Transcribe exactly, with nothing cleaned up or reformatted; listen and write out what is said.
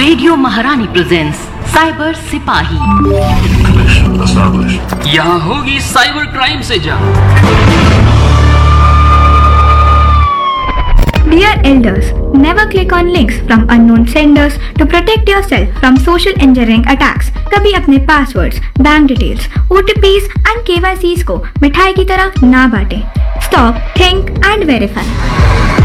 Radio महारानी presents cyber सिपाही। यहाँ होगी साइबर क्राइम से जंग। Dear elders, never click on links from unknown senders to protect yourself from social engineering attacks. कभी अपने passwords, bank details, O T Pease and के Y seize को मिठाई की तरह ना बांटें। Stop, think and verify.